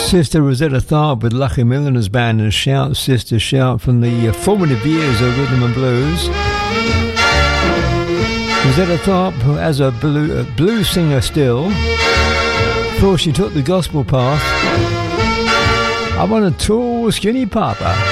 Sister Rosetta Tharpe with Lucky Milliners Band and Shout Sister Shout from the formative years of rhythm and blues. Rosetta Tharpe as a blues singer still, before she took the gospel path. I'm on a tall, skinny papa.